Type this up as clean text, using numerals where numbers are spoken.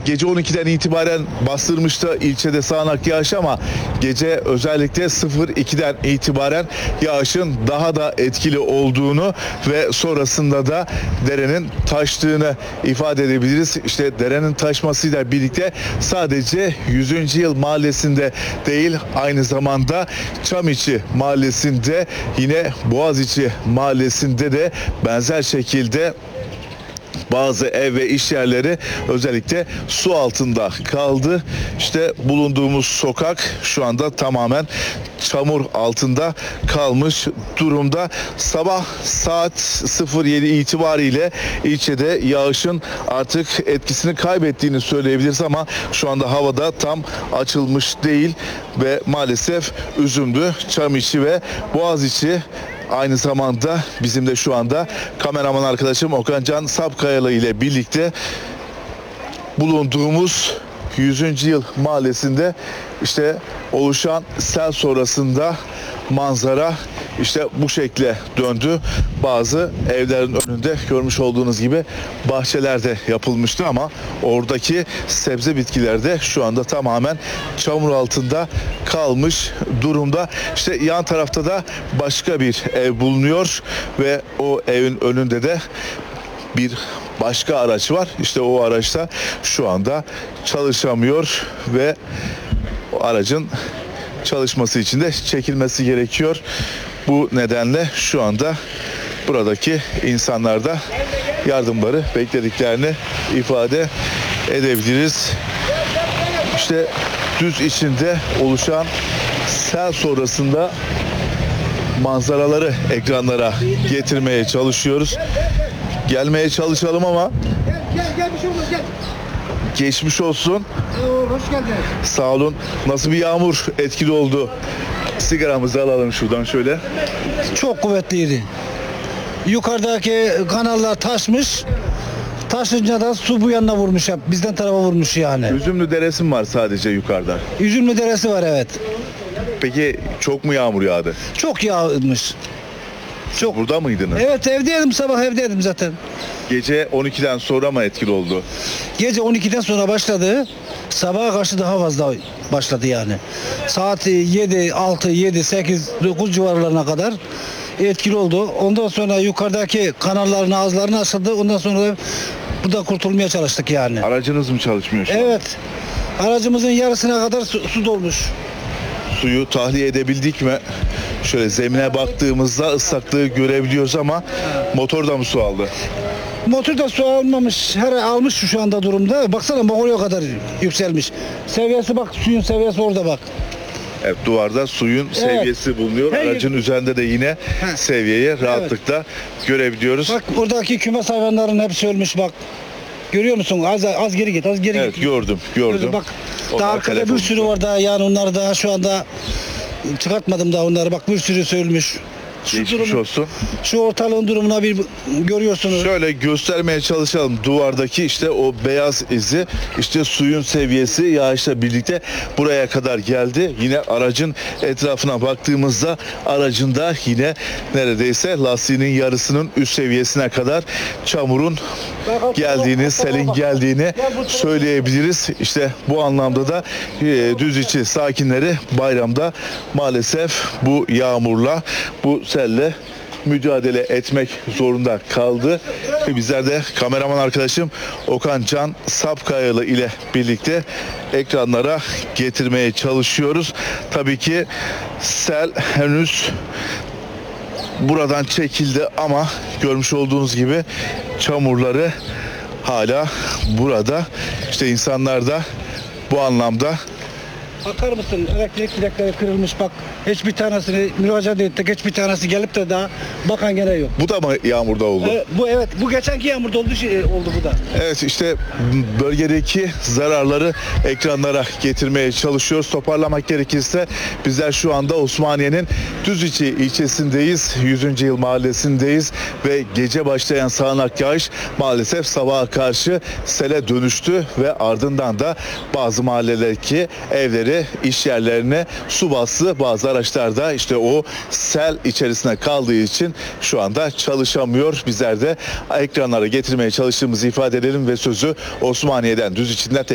gece 12'den itibaren bastırmıştı ilçede sağanak yağış ama gece özellikle 02'den itibaren yağışın daha da etkili olduğunu ve sonrasında da derenin taştığını ifade edebiliriz. İşte derenin taşmasıyla birlikte sadece 100. Yıl Mahallesi'nde değil, aynı zamanda Çamiçi Mahallesi'nde, yine Boğaziçi Mahallesi'nde de benzer şekilde bazı ev ve iş yerleri özellikle su altında kaldı. İşte bulunduğumuz sokak şu anda tamamen çamur altında kalmış durumda. Sabah saat 07 itibariyle ilçede yağışın artık etkisini kaybettiğini söyleyebiliriz ama şu anda havada tam açılmış değil ve maalesef Üzümlü, Çamiçi ve Boğaziçi, aynı zamanda bizim de şu anda kameraman arkadaşım Okan Can Sapkayalı ile birlikte bulunduğumuz 100. Yıl Mahallesi'nde işte oluşan sel sonrasında manzara işte bu şekle döndü. Bazı evlerin önünde görmüş olduğunuz gibi bahçeler de yapılmıştı ama oradaki sebze bitkiler de şu anda tamamen çamur altında kalmış durumda. İşte yan tarafta da başka bir ev bulunuyor ve o evin önünde de bir başka araç var. İşte o araçta şu anda çalışamıyor ve o aracın çalışması için de çekilmesi gerekiyor. Bu nedenle şu anda buradaki insanlar da yardımları beklediklerini ifade edebiliriz. İşte düz içinde oluşan sel sonrasında manzaraları ekranlara getirmeye çalışıyoruz. Gelmeye çalışalım ama Gel bir şey olmaz, gel. geçmiş olsun. Hoş geldin. Sağ olun. Nasıl bir yağmur etkili oldu? Sigaramızı alalım şuradan şöyle. Çok kuvvetliydi. Yukarıdaki kanallar taşmış. Taşınca da su bu yanına vurmuş, hep bizden tarafa vurmuş yani. Üzümlü deresi mi var sadece yukarıda? Üzümlü deresi var, evet. Peki çok mu yağmur yağdı? Çok yağmış. Çok. Burada mıydınız? Evet, evdeydim, sabah evdeydim zaten. Gece 12'den sonra mı etkili oldu? Gece 12'den sonra başladı. Sabaha karşı daha fazla başladı yani. Saat 7, 6, 7, 8, 9 civarlarına kadar etkili oldu. Ondan sonra yukarıdaki kanalların ağızlarını açıldı. Ondan sonra da burada kurtulmaya çalıştık yani. Aracınız mı çalışmıyor şu an? Evet. Aracımızın yarısına kadar su dolmuş. Suyu tahliye edebildik mi? Şöyle zemine baktığımızda ıslaklığı görebiliyoruz ama motor da mı su aldı? Motor da su almamış, her almış şu anda durumda. Baksana, bak oraya kadar yükselmiş. Seviyesi bak, suyun seviyesi orada bak. Evet, duvarda suyun seviyesi bulunuyor. Her Aracın üzerinde de yine seviyeyi rahatlıkla görebiliyoruz. Bak oradaki kümes hayvanların hepsi ölmüş bak. Görüyor musun? Az geri git, az geri Evet, git. gördüm. Bak Onlar daha arkada telefon bir sürü var daha, yani onları daha şu anda çıkartmadım daha onları. Bak bir sürü ölmüş. Geçmiş olsun. Şu ortalığın durumuna bir görüyorsunuz. Şöyle göstermeye çalışalım. Duvardaki işte o beyaz izi, işte suyun seviyesi yağışla birlikte buraya kadar geldi. Yine aracın etrafına baktığımızda aracında yine neredeyse lastiğinin yarısının üst seviyesine kadar çamurun geldiğini, selin geldiğini söyleyebiliriz. İşte bu anlamda da Düziçi sakinleri bayramda maalesef bu yağmurla, bu selle mücadele etmek zorunda kaldı. Ve bizler de kameraman arkadaşım Okan Can Sapkayalı ile birlikte ekranlara getirmeye çalışıyoruz. Tabii ki sel henüz buradan çekildi ama görmüş olduğunuz gibi çamurları hala burada. İşte insanlar da bu anlamda. Bakar mısın, elektrik direkleri kırılmış bak. Hiçbir tanesini müracaat ettik, hiçbir tanesi gelip de daha bakan gene yok. Bu da mı yağmurda oldu? Bu geçenki yağmurda oldu bu da. Evet, işte bölgedeki zararları ekranlara getirmeye çalışıyoruz. Toparlamak gerekirse bizler şu anda Osmaniye'nin Düziçi ilçesindeyiz. 100. Yıl Mahallesi'ndeyiz ve gece başlayan sağanak yağış maalesef sabaha karşı sele dönüştü ve ardından da bazı mahallelerdeki evleri, iş yerlerine su bastı. Bazı araçlarda işte o sel içerisine kaldığı için şu anda çalışamıyor. Bizler de ekranlara getirmeye çalıştığımızı ifade edelim ve sözü Osmaniye'den Düziçi'nden